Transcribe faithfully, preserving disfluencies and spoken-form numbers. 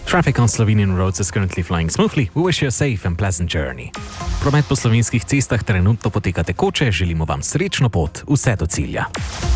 Traffic on Slovenian roads is currently flying smoothly. We wish you a safe and pleasant journey. Promet po slovenskih cestah trenutno poteka tekoče, želimo vam srečno pot, vse do cilja.